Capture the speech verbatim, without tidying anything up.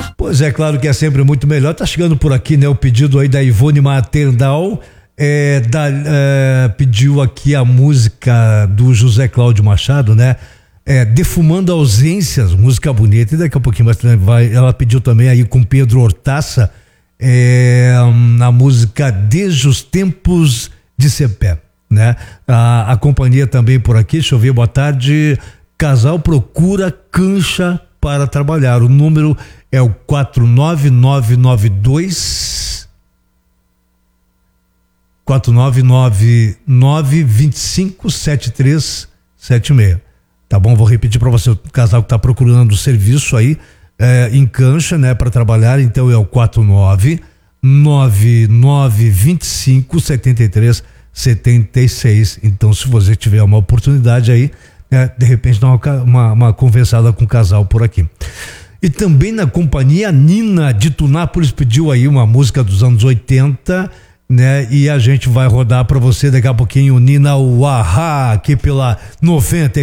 Pois é, claro que é sempre muito melhor. Tá chegando por aqui, né? O pedido aí da Ivone Maternal, é, da, é, pediu aqui a música do José Cláudio Machado, né? É, Defumando Ausências, música bonita. E daqui a pouquinho mais vai, ela pediu também aí com Pedro Hortaça, é, na música Desde os Tempos de Cepé, né? A, a companhia também por aqui, deixa eu ver, boa tarde. Casal procura cancha para trabalhar. O número é o quatro nove nove nove dois quatro nove nove nove dois cinco sete três sete seis. Tá bom? Vou repetir para você, o casal que está procurando serviço aí é, em cancha, né, para trabalhar, então é o quatro nove nove nove dois cinco sete três sete seis. Então, se você tiver uma oportunidade aí, é, de repente dá uma, uma, uma conversada com o casal por aqui. E também na companhia, Nina de Tunápolis pediu aí uma música dos anos oitenta, né? E a gente vai rodar para você daqui a pouquinho, Nina Uahá, aqui pela noventa